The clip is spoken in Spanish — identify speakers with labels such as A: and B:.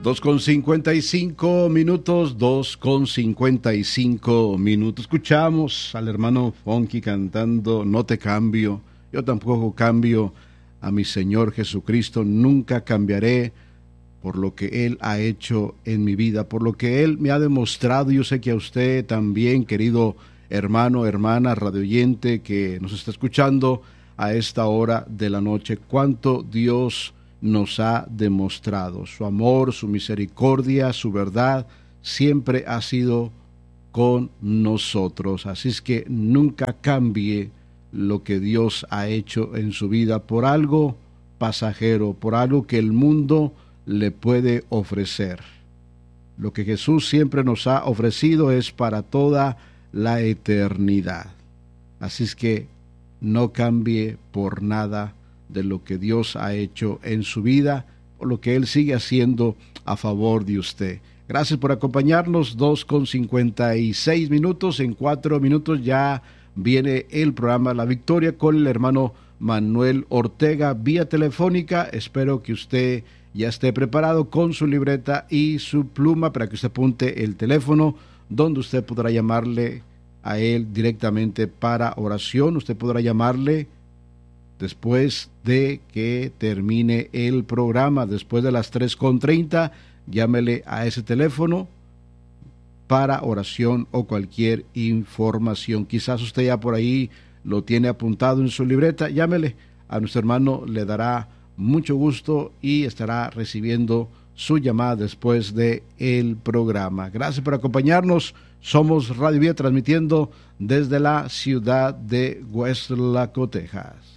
A: 2:55, 2:55. Escuchamos al hermano Funky cantando No te cambio, yo tampoco cambio a mi Señor Jesucristo, nunca cambiaré por lo que Él ha hecho en mi vida, por lo que Él me ha demostrado. Yo sé que a usted también, querido hermano, hermana, radioyente que nos está escuchando a esta hora de la noche, cuánto Dios nos ha demostrado. Su amor, su misericordia, su verdad siempre ha sido con nosotros. Así es que nunca cambie lo que Dios ha hecho en su vida por algo pasajero, por algo que el mundo le puede ofrecer. Lo que Jesús siempre nos ha ofrecido es para toda la eternidad. Así es que no cambie por nada de lo que Dios ha hecho en su vida o lo que Él sigue haciendo a favor de usted. Gracias por acompañarnos. 2:56. En 4 minutos ya viene el programa La Victoria con el hermano Manuel Ortega vía telefónica. Espero que usted ya esté preparado con su libreta y su pluma para que usted apunte el teléfono donde usted podrá llamarle a él directamente para oración. Usted podrá llamarle después de que termine el programa, después de las 3:30, llámele a ese teléfono para oración o cualquier información. Quizás usted ya por ahí lo tiene apuntado en su libreta, llámele a nuestro hermano, le dará mucho gusto y estará recibiendo su llamada después de el programa. Gracias por acompañarnos. Somos Radio Vida, transmitiendo desde la ciudad de Westlaco, Texas.